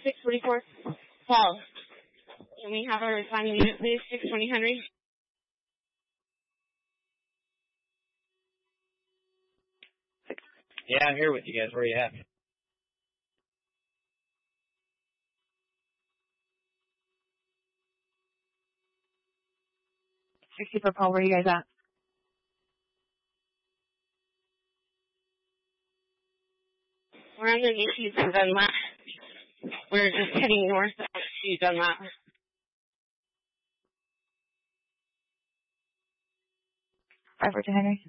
644. Paul, can we have a responding unit, please? 620 Henry. Yeah, I'm here with you guys. Where are you at? For Paul, where are you guys at? We're on the East and Dunlap. We're just heading north to Dunlap. 542 Henry.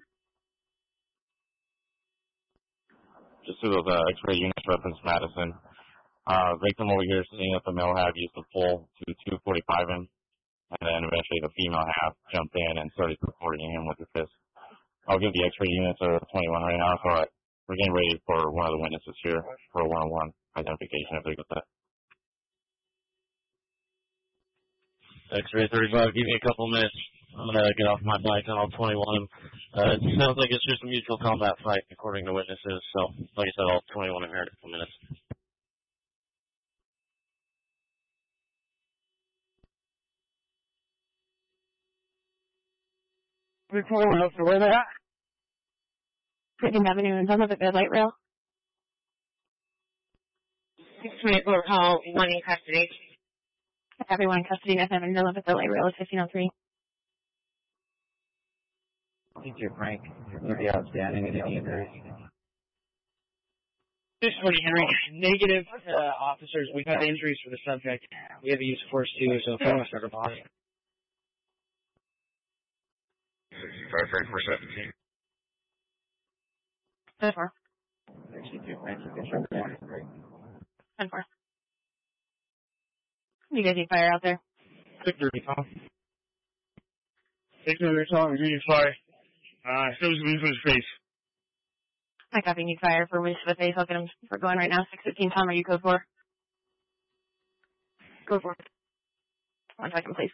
Just to those X-ray units reference Madison. Victim over here seeing that the male half used the pull to 245 him, and then eventually the female half jumped in and started supporting him with her fist. I'll give the X-ray units a 21 right now, so we're getting ready for one of the witnesses here for a one-on-one identification if they get that. X-ray 35, give me a couple minutes. I'm going to get off my bike on all 21. It sounds like it's just a mutual combat fight, according to witnesses. So, like I said, all 21 in here in a couple minutes. Report for where they're at. 15th Avenue and some of it, light rail. 624 Paul, one in custody. Everyone in custody, nothing in the middle of the light rail is 1503. Thank you, Frank. You'll be outstanding in any injuries. 640 Henry, negative officers. We've had injuries for the subject. We have a use of force too, so if you want to start a boss. 65-417. 10-4. 62, Frank. You can shut it down. 10-4. You guys need fire out there. 630, Tom. 600, Tom. We need fire. Shows me for his face. I copy, need fire for Wish for the face. I'll get him for going right now. 615, Tom, are you code 4? Code 4. 1 second, please.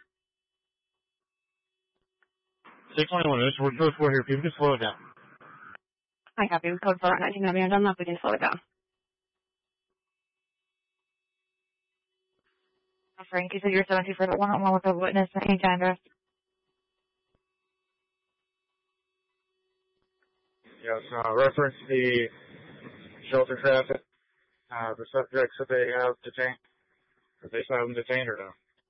621, we're code 4 here. People can slow it down. I copy, code 4 at 19 Avenue. I'm not, we can slow it down. Frank, you said you were 70 for the one-on-one with a witness at any time, rest. Yes, reference the shelter traffic, the subjects that they have detained. If they still have them detained or no?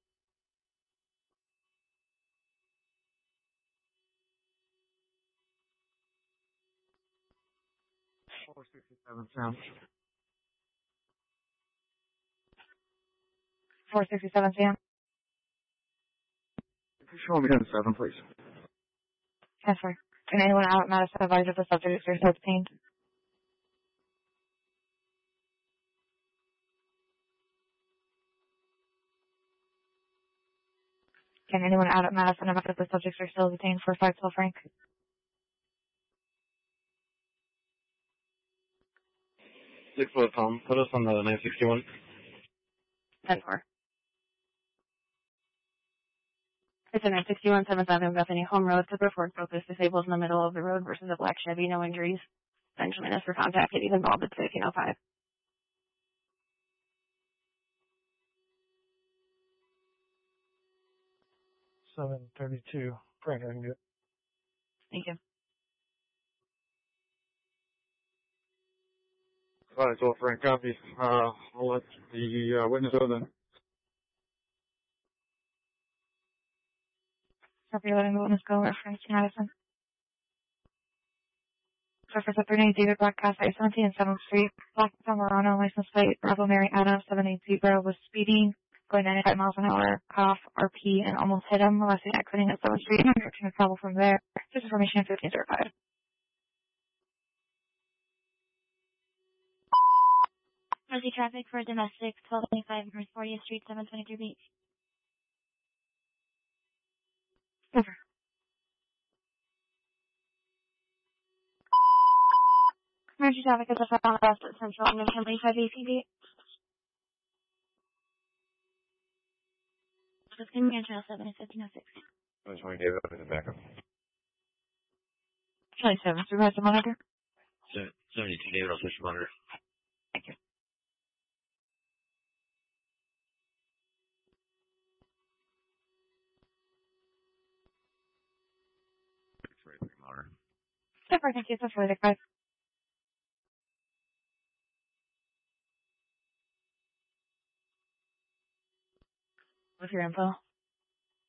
Sam. 467, Sam. Show me 7, please. Yes, sir. Can anyone out at Madison advise if the subject is still detained? Can anyone out at Madison advise if the subjects are still detained for 512 Frank? 6-4, Tom. Put us on the 961. 10-4. It's a 961, 7th Avenue, Bethany, home road, Clipper Ford Focus, disabled in the middle of the road versus a black Chevy, no injuries. Benjamin is for contact, he's involved at 1505. 732. Frank, I can do it. Thank you. 512, Frank, copy. I'll let the witness know then. Copy, letting the witness go, reference to Madison. Surface up 39, David Black, Class I-17 and 7th Street. Black from Morano, license plate, Bravo Mary Adams, 780, was speeding, going 95 miles an hour, cut off RP, and almost hit him, molesting exiting at 7th Street, direction of travel from there. Just information 1505. Mercy traffic for domestic, 1225 North 40th Street, 722 Beach. Over. Mercy traffic is a on the west at Central and Henry 5 ACV. Just give me a trail 7 at 1506. I just want to give it up as a backup. Charlie 7, Supervisor Monitor. 72 David, I'll switch monitor. Thank you. 10 for case of 45. What's your info?